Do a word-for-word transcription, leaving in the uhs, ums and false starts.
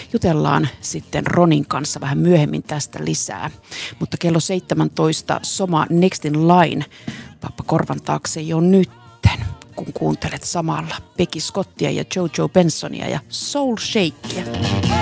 jutellaan sitten Ronin kanssa vähän myöhemmin tästä lisää. Mutta kello seitsemäntoista Soma Next in Line. Pappa korvan taakse jo nytten, kun kuuntelet samalla Becky Scottia ja Jojo Bensonia ja Soul Shakea.